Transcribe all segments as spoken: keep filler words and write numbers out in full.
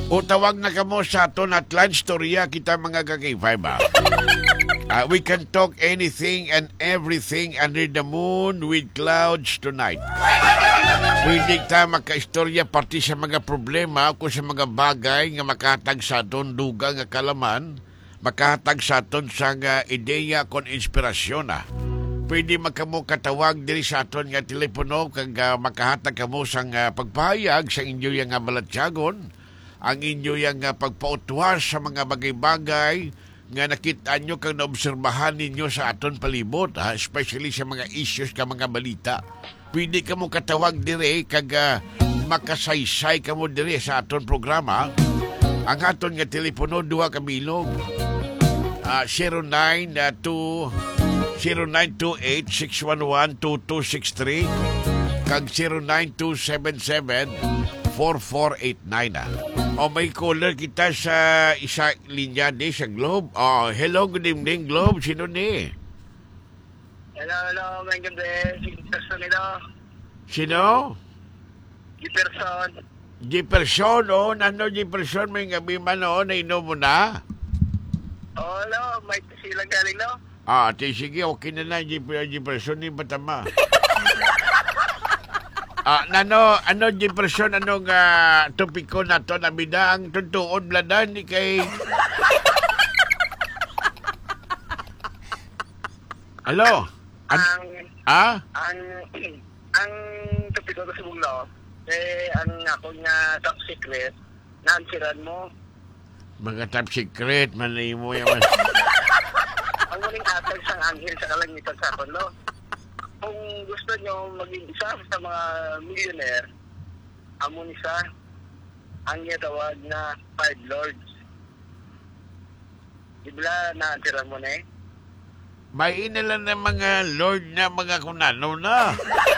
O tawag na kamo sa aton at lunch storya kita mga kakay ba? Uh, we can talk anything and everything under the moon with clouds tonight. Pwede ta makaistorya parte sa mga problema o sa mga bagay nga makahatag sa aton duga nga kalaman, makahatag sa aton sa nga ideya kon inspirasyon na. Pwede makamo katawag diri sa aton nga telepono kag uh, makahatag kamo sa uh, pagpahayag sa inyo nga balatyagon, ang inyo nga pagpautwas sa mga bagay-bagay nga nakita nyo kang naobserbahan ninyo sa aton palibot, ha? Especially sa mga issues ka mga balita. Pwede ka mo katawag dire kag uh, makasaysay ka mo dire sa aton programa. Ang aton nga telepono duha ka bilog. Uh, zero nine two eight six one one two two six three kag zero nine two seven seven four four eight nine. Ah. O may caller kita sa isa linya ni sa Globe. Oh, hello, good evening, Globe. Sino ni? Hello, hello, may gabi. Si person ito. Sino? Si person. Jefferson, oh. Nano Jefferson, may gabi man, oh. Nainom mo na? Oh, hello. May silang galing, no? Ah, ti, sige, okay na na, Jefferson, ni Batama. Ah, nano, ano, Jefferson, anong uh, topiko na to, nabida ang tuntuon bladan, ni kay... Hello? An ang, ah? ang, ang topiko ko sa buglo, eh, ang ako nga top secret, naansiran mo. Mga top secret, manay mo yaman. Ang muling atag sang anghel sa kalangitan sa akon, no? Kung gusto nyo maging isa sa mga millionaire, amon isa ang tawag na Five Lords. Dibla na tira mo na eh. May inalan ng mga lord na mga kunano na.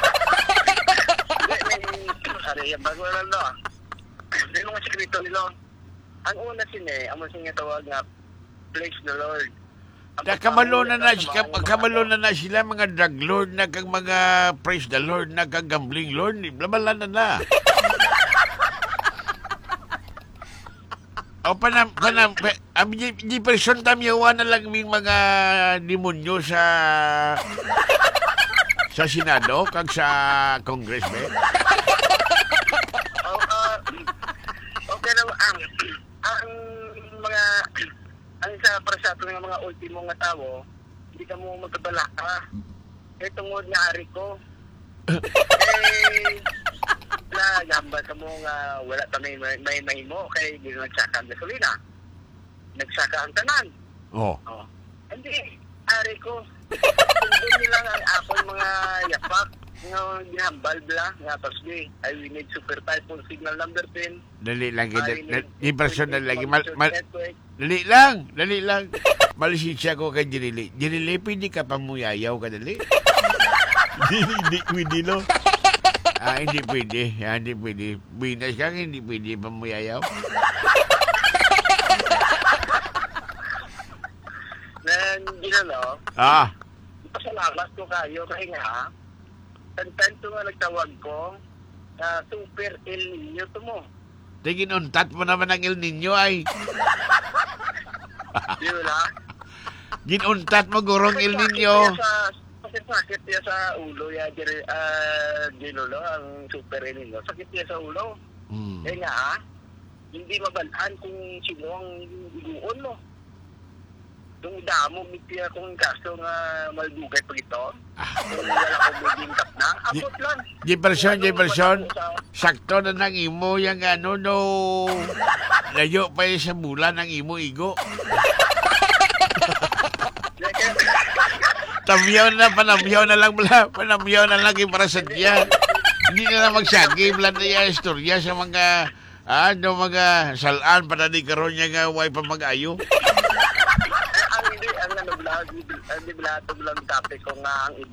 Sorry, bago na lang no. Hindi mga sekreto nilo. Ang una sini, amon siya tawag na Praise the Lord. Da kamalo na na, kamalo na na sila mga drug lord na kag mga praise the Lord na kag gambling lord, blabalan na na. O panam panam am di, di person tamyawa na lang ming mga demonyo sa sa Senado kag sa Congress be. Oh, uh, okay na ang ang mga ang isa para sa ato ng mga ultimo nga tao, hindi ka mo magkabala ka. Eh, tungod nga ari ko. eh, na, gamba ka mo nga wala ta may may may mo kay di nagsaka ang gasolina. Nagsaka ang tanan. Oh. Oh. Hindi, ari ko. Tungod nila ang akong mga yapak nga gihambal bla nga pasbi ay we need super typhoon signal number ten. Dali lang gid. Di person na lagi mal, mal dali lang, dali lang. Malisensya ko kay Jirili. Jirili, pwede ka pamuyayaw ka dali? Hindi, hindi pwede, no? Ah, hindi pwede. Ah, hindi pwede. Binas ka, hindi pwede pamuyayaw. Then, ginano, Ah. pasalamat ko kayo kasi nga, tantan to nga nagtawag ko, na super El Nino to mo. Tingin untat mo naman ang El Nino ay. Di ba? Ginuntat mo gurong El Nino. Kasi sakit niya sa ulo, ya, uh, ginolo, ang super El Nino. Sakit niya sa ulo. Hmm. Eh nga, hindi mabalaan kung sino ang iguon mo. Yung damo, miti akong kaso nga malbugay pa ito. Kung wala akong maging tap na, abot lang. Jefferson, Jefferson, sakto na nang imo yung ano, no, layo pa yung sa bulan ng imo igo. Tamyaw na, panamyaw na lang bala, panamyaw na lang yung para sa diyan. Hindi na lang magsagi, bala na yung istorya sa mga, ano, mga salaan, para di karoon niya nga, way pa mag-ayo. Ang hindi, ang ano, vlog, ang di vlog, vlog topic ko nga ang